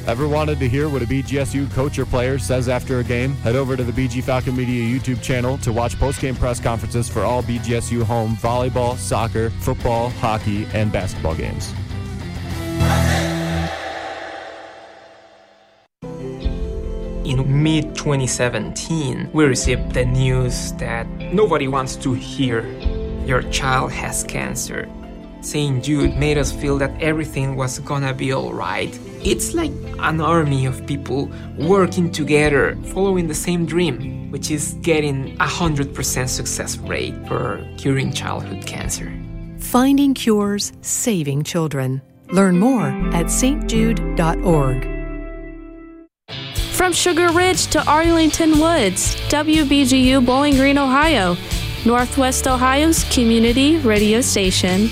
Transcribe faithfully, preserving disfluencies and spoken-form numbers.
Ever wanted to hear what a B G S U coach or player says after a game? Head over to the B G Falcon Media YouTube channel to watch post-game press conferences for all B G S U home volleyball, soccer, football, hockey, and basketball games. In mid twenty seventeen, we received the news that nobody wants to hear. Your child has cancer. Saint Jude made us feel that everything was gonna be alright. It's like an army of people working together, following the same dream, which is getting a one hundred percent success rate for curing childhood cancer. Finding cures, saving children. Learn more at s t jude dot org. From Sugar Ridge to Arlington Woods, W B G U Bowling Green, Ohio, Northwest Ohio's community radio station.